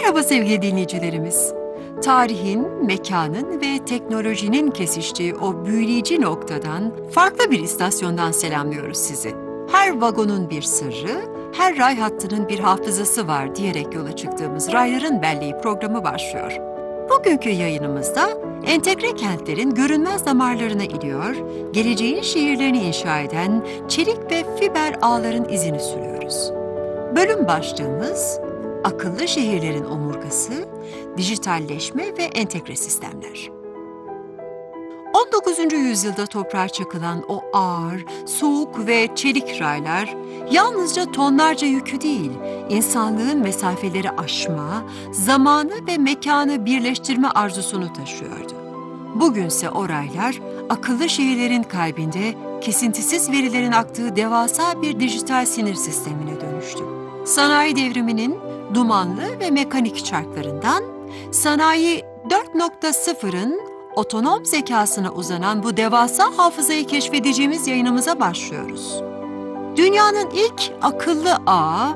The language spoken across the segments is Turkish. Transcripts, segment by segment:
Merhaba sevgili dinleyicilerimiz. Tarihin, mekanın ve teknolojinin kesiştiği o büyüleyici noktadan, farklı bir istasyondan selamlıyoruz sizi. Her vagonun bir sırrı, her ray hattının bir hafızası var diyerek yola çıktığımız Rayların Belleği programı başlıyor. Bugünkü yayınımızda entegre kentlerin görünmez damarlarına iniyor, geleceğin şehirlerini inşa eden çelik ve fiber ağların izini sürüyoruz. Bölüm başlığımız akıllı şehirlerin omurgası, dijitalleşme ve entegre sistemler. 19. yüzyılda toprağa çakılan o ağır, soğuk ve çelik raylar yalnızca tonlarca yükü değil, insanlığın mesafeleri aşma, zamanı ve mekanı birleştirme arzusunu taşıyordu. Bugünse o raylar akıllı şehirlerin kalbinde kesintisiz verilerin aktığı devasa bir dijital sinir sistemine dönüştü. Sanayi devriminin dumanlı ve mekanik çarklarından sanayi 4.0'ın otonom zekasına uzanan bu devasa hafızayı keşfedeceğimiz yayınımıza başlıyoruz. Dünyanın ilk akıllı ağı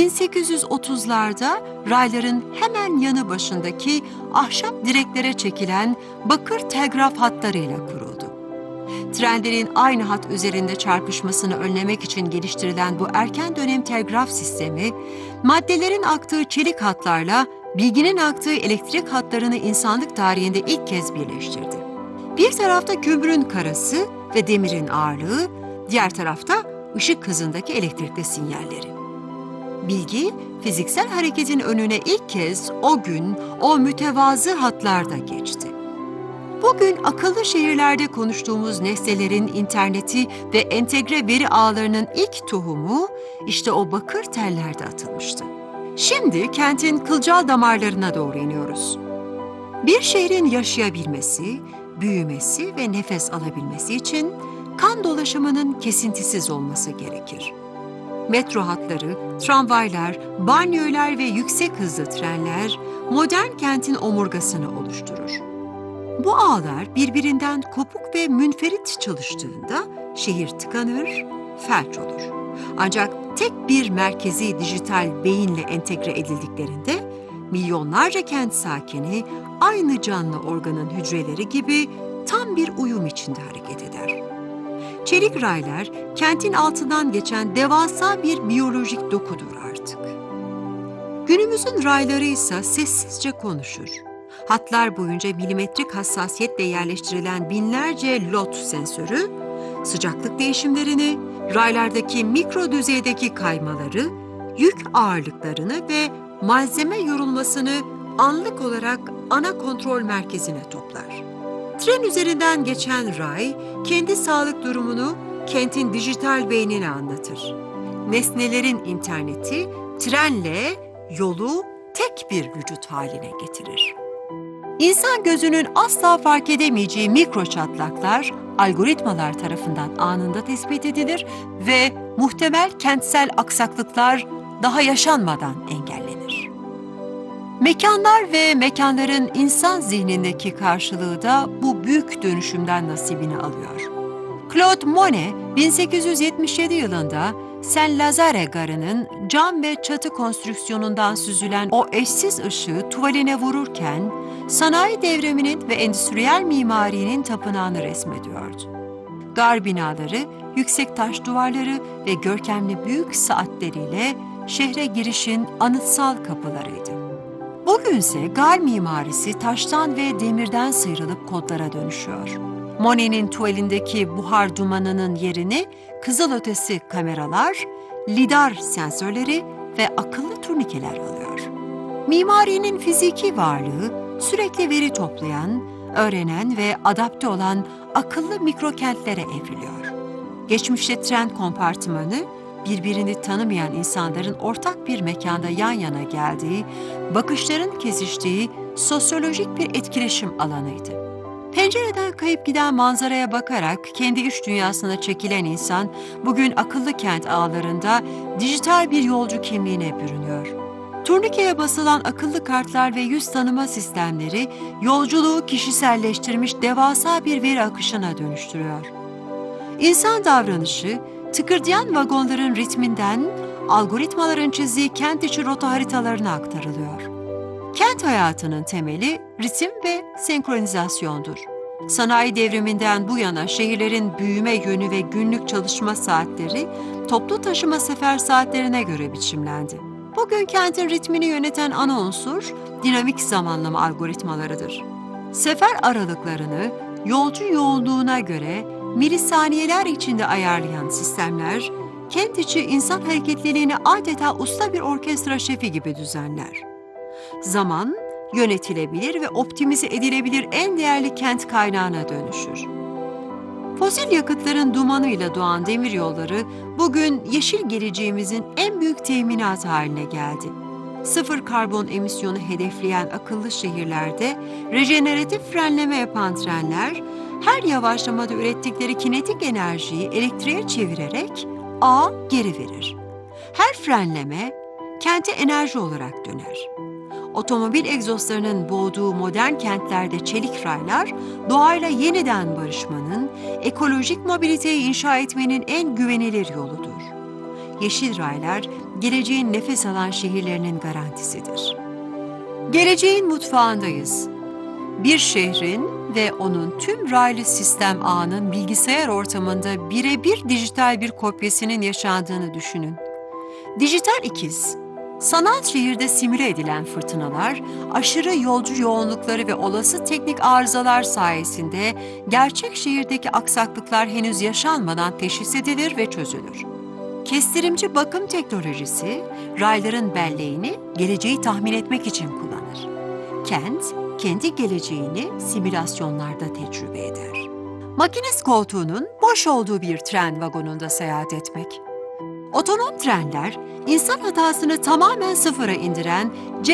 1830'larda rayların hemen yanı başındaki ahşap direklere çekilen bakır telgraf hatlarıyla kuruldu. Trenlerin aynı hat üzerinde çarpışmasını önlemek için geliştirilen bu erken dönem telgraf sistemi, maddelerin aktığı çelik hatlarla bilginin aktığı elektrik hatlarını insanlık tarihinde ilk kez birleştirdi. Bir tarafta kömürün karası ve demirin ağırlığı, diğer tarafta ışık hızındaki elektrikli sinyalleri. Bilgi, fiziksel hareketin önüne ilk kez o gün o mütevazı hatlarda geçti. Bugün akıllı şehirlerde konuştuğumuz nesnelerin interneti ve entegre veri ağlarının ilk tohumu işte o bakır tellerde atılmıştı. Şimdi kentin kılcal damarlarına doğru iniyoruz. Bir şehrin yaşayabilmesi, büyümesi ve nefes alabilmesi için kan dolaşımının kesintisiz olması gerekir. Metro hatları, tramvaylar, banliyöler ve yüksek hızlı trenler modern kentin omurgasını oluşturur. Bu ağlar birbirinden kopuk ve münferit çalıştığında şehir tıkanır, felç olur. Ancak tek bir merkezi dijital beyinle entegre edildiklerinde milyonlarca kent sakini aynı canlı organın hücreleri gibi tam bir uyum içinde hareket eder. Çelik raylar kentin altından geçen devasa bir biyolojik dokudur artık. Günümüzün rayları ise sessizce konuşur. Hatlar boyunca milimetrik hassasiyetle yerleştirilen binlerce lot sensörü, sıcaklık değişimlerini, raylardaki mikro düzeydeki kaymaları, yük ağırlıklarını ve malzeme yorulmasını anlık olarak ana kontrol merkezine toplar. Tren üzerinden geçen ray, kendi sağlık durumunu kentin dijital beynine anlatır. Nesnelerin interneti, trenle yolu tek bir vücut haline getirir. İnsan gözünün asla fark edemeyeceği mikro çatlaklar, algoritmalar tarafından anında tespit edilir ve muhtemel kentsel aksaklıklar daha yaşanmadan engellenir. Mekanlar ve mekanların insan zihnindeki karşılığı da bu büyük dönüşümden nasibini alıyor. Claude Monet, 1877 yılında Saint-Lazare Garı'nın cam ve çatı konstrüksiyonundan süzülen o eşsiz ışığı tuvaline vururken, sanayi devriminin ve endüstriyel mimarinin tapınağını resmediyordu. Gar binaları, yüksek taş duvarları ve görkemli büyük saatleriyle şehre girişin anıtsal kapılarıydı. Bugünse gar mimarisi taştan ve demirden sıyrılıp kodlara dönüşüyor. Monet'in tuvalindeki buhar dumanının yerini kızılötesi kameralar, lidar sensörleri ve akıllı turnikeler alıyor. Mimarinin fiziki varlığı, sürekli veri toplayan, öğrenen ve adapte olan akıllı mikrokentlere evriliyor. Geçmişte tren kompartımanı, birbirini tanımayan insanların ortak bir mekanda yan yana geldiği, bakışların kesiştiği sosyolojik bir etkileşim alanıydı. Pencereden kayıp giden manzaraya bakarak kendi iç dünyasına çekilen insan, bugün akıllı kent ağlarında dijital bir yolcu kimliğine bürünüyor. Turnikeye basılan akıllı kartlar ve yüz tanıma sistemleri, yolculuğu kişiselleştirmiş devasa bir veri akışına dönüştürüyor. İnsan davranışı, tıkırdayan vagonların ritminden, algoritmaların çizdiği kent içi rota haritalarına aktarılıyor. Kent hayatının temeli ritim ve senkronizasyondur. Sanayi devriminden bu yana şehirlerin büyüme yönü ve günlük çalışma saatleri toplu taşıma sefer saatlerine göre biçimlendi. Bugün kentin ritmini yöneten ana unsur dinamik zamanlama algoritmalarıdır. Sefer aralıklarını yolcu yoğunluğuna göre milisaniyeler içinde ayarlayan sistemler, kent içi insan hareketliliğini adeta usta bir orkestra şefi gibi düzenler. Zaman, yönetilebilir ve optimize edilebilir en değerli kent kaynağına dönüşür. Fosil yakıtların dumanıyla doğan demiryolları bugün yeşil geleceğimizin en büyük teminatı haline geldi. Sıfır karbon emisyonu hedefleyen akıllı şehirlerde rejeneratif frenleme yapan trenler, her yavaşlamada ürettikleri kinetik enerjiyi elektriğe çevirerek ağa geri verir. Her frenleme kente enerji olarak döner. Otomobil egzozlarının boğduğu modern kentlerde çelik raylar, doğayla yeniden barışmanın, ekolojik mobiliteyi inşa etmenin en güvenilir yoludur. Yeşil raylar, geleceğin nefes alan şehirlerinin garantisidir. Geleceğin mutfağındayız. Bir şehrin ve onun tüm raylı sistem ağının bilgisayar ortamında birebir dijital bir kopyasının yaşandığını düşünün. Dijital ikiz, sanal şehirde simüle edilen fırtınalar, aşırı yolcu yoğunlukları ve olası teknik arızalar sayesinde gerçek şehirdeki aksaklıklar henüz yaşanmadan teşhis edilir ve çözülür. Kestirimci bakım teknolojisi, rayların belleğini geleceği tahmin etmek için kullanır. Kent, kendi geleceğini simülasyonlarda tecrübe eder. Makinist koltuğunun boş olduğu bir tren vagonunda seyahat etmek. Otonom trenler, insan hatasını tamamen sıfıra indiren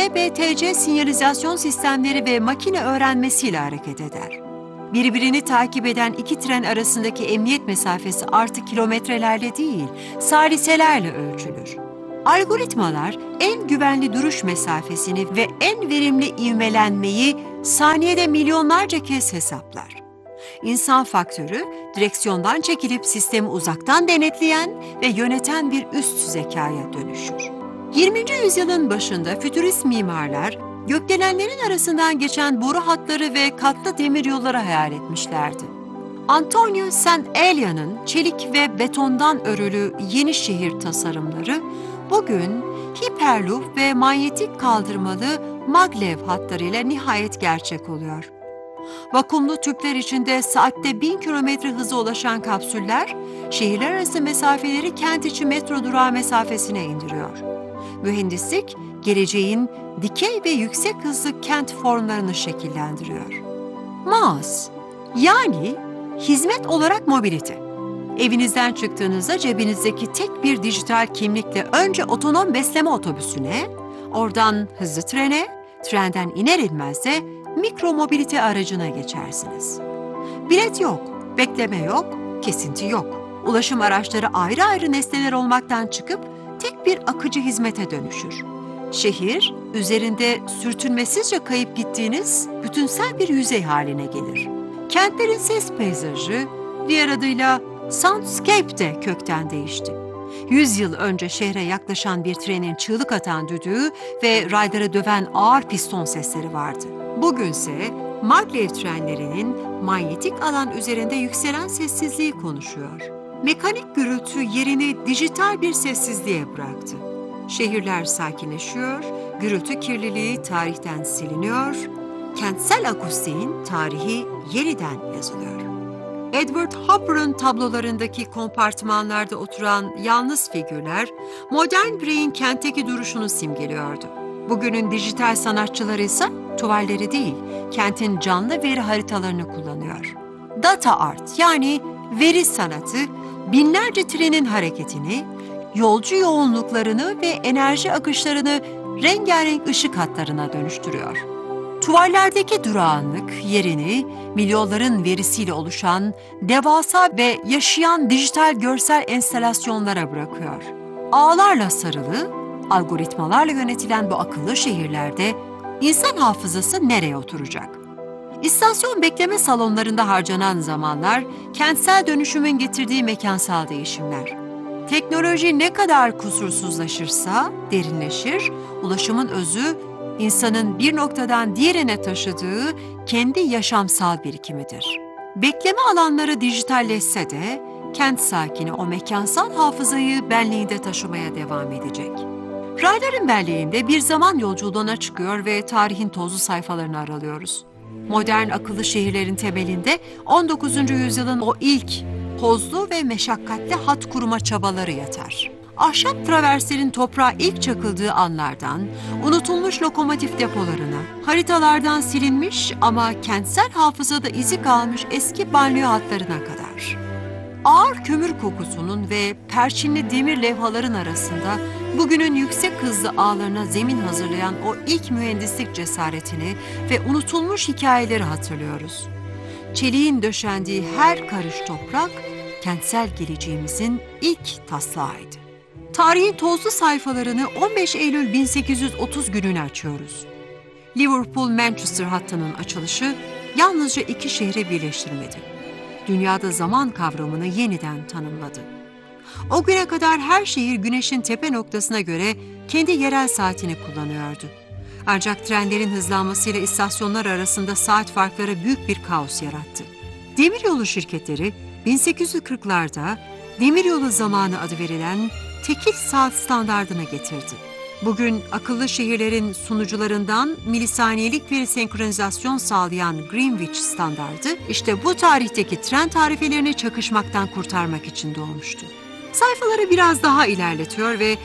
CBTC sinyalizasyon sistemleri ve makine öğrenmesiyle hareket eder. Birbirini takip eden iki tren arasındaki emniyet mesafesi artık kilometrelerle değil, saliselerle ölçülür. Algoritmalar en güvenli duruş mesafesini ve en verimli ivmelenmeyi saniyede milyonlarca kez hesaplar. İnsan faktörü, direksiyondan çekilip sistemi uzaktan denetleyen ve yöneten bir üst zekaya dönüşür. 20. yüzyılın başında fütürist mimarlar, gökdelenlerin arasından geçen boru hatları ve katlı demiryolları hayal etmişlerdi. Antonio Sant'Elia'nın çelik ve betondan örülü yeni şehir tasarımları, bugün hiperloop ve manyetik kaldırmalı maglev hatlarıyla nihayet gerçek oluyor. Vakumlu tüpler içinde saatte 1000 kilometre hıza ulaşan kapsüller, şehirler arası mesafeleri kent içi metro durağı mesafesine indiriyor. Mühendislik, geleceğin dikey ve yüksek hızlı kent formlarını şekillendiriyor. MaaS, yani hizmet olarak mobilite. Evinizden çıktığınızda cebinizdeki tek bir dijital kimlikle önce otonom besleme otobüsüne, oradan hızlı trene, trenden iner inmez de mikro mobilite aracına geçersiniz. Bilet yok, bekleme yok, kesinti yok. Ulaşım araçları ayrı ayrı nesneler olmaktan çıkıp tek bir akıcı hizmete dönüşür. Şehir, üzerinde sürtünmesizce kayıp gittiğiniz bütünsel bir yüzey haline gelir. Kentlerin ses peyzajı, diğer adıyla soundscape de kökten değişti. 100 yıl önce şehre yaklaşan bir trenin çığlık atan düdüğü ve rayları döven ağır piston sesleri vardı. Bugünse maglev trenlerinin manyetik alan üzerinde yükselen sessizliği konuşuyor. Mekanik gürültü yerini dijital bir sessizliğe bıraktı. Şehirler sakinleşiyor, gürültü kirliliği tarihten siliniyor, kentsel akustiğin tarihi yeniden yazılıyor. Edward Hopper'ın tablolarındaki kompartımanlarda oturan yalnız figürler, modern bireyin kentteki duruşunu simgeliyordu. Bugünün dijital sanatçıları ise tuvalleri değil, kentin canlı veri haritalarını kullanıyor. Data art, yani veri sanatı, binlerce trenin hareketini, yolcu yoğunluklarını ve enerji akışlarını rengarenk ışık hatlarına dönüştürüyor. Tuvallerdeki durağanlık yerini milyonların verisiyle oluşan devasa ve yaşayan dijital görsel enstalasyonlara bırakıyor. Ağlarla sarılı, algoritmalarla yönetilen bu akıllı şehirlerde insan hafızası nereye oturacak? İstasyon bekleme salonlarında harcanan zamanlar, kentsel dönüşümün getirdiği mekansal değişimler. Teknoloji ne kadar kusursuzlaşırsa derinleşir, ulaşımın özü insanın bir noktadan diğerine taşıdığı kendi yaşamsal birikimidir. Bekleme alanları dijitalleşse de kent sakini o mekansal hafızayı benliğinde taşımaya devam edecek. Rayların belleğinde bir zaman yolculuğuna çıkıyor ve tarihin tozlu sayfalarını aralıyoruz. Modern akıllı şehirlerin temelinde 19. yüzyılın o ilk tozlu ve meşakkatli hat kurma çabaları yatar. Ahşap traverslerin toprağa ilk çakıldığı anlardan, unutulmuş lokomotif depolarına, haritalardan silinmiş ama kentsel hafızada izi kalmış eski banliyö hatlarına kadar. Ağır kömür kokusunun ve perçinli demir levhaların arasında bugünün yüksek hızlı ağlarına zemin hazırlayan o ilk mühendislik cesaretini ve unutulmuş hikayeleri hatırlıyoruz. Çeliğin döşendiği her karış toprak, kentsel geleceğimizin ilk taslağıydı. Tarihin tozlu sayfalarını 15 Eylül 1830 gününe açıyoruz. Liverpool-Manchester hattının açılışı yalnızca iki şehri birleştirmedi. Dünyada zaman kavramını yeniden tanımladı. O güne kadar her şehir güneşin tepe noktasına göre kendi yerel saatini kullanıyordu. Ancak trenlerin hızlanmasıyla istasyonlar arasında saat farkları büyük bir kaos yarattı. Demiryolu şirketleri 1840'larda demiryolu zamanı adı verilen tekil saat standardına getirdi. Bugün akıllı şehirlerin sunucularından milisaniyelik bir senkronizasyon sağlayan Greenwich standardı, işte bu tarihteki tren tarifelerini çakışmaktan kurtarmak için doğmuştu. Sayfaları biraz daha ilerletiyor ve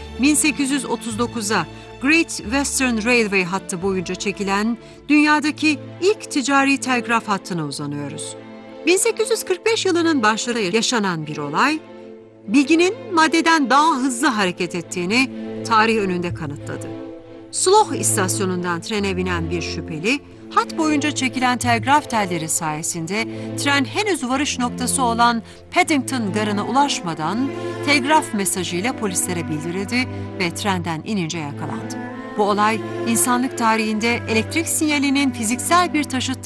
1839'a Great Western Railway hattı boyunca çekilen dünyadaki ilk ticari telgraf hattına uzanıyoruz. 1845 yılının başları yaşanan bir olay, bilginin maddeden daha hızlı hareket ettiğini tarih önünde kanıtladı. Slough istasyonundan trene binen bir şüpheli, hat boyunca çekilen telgraf telleri sayesinde tren henüz varış noktası olan Paddington Garı'na ulaşmadan telgraf mesajıyla polislere bildirildi ve trenden inince yakalandı. Bu olay insanlık tarihinde elektrik sinyalinin fiziksel bir taşıt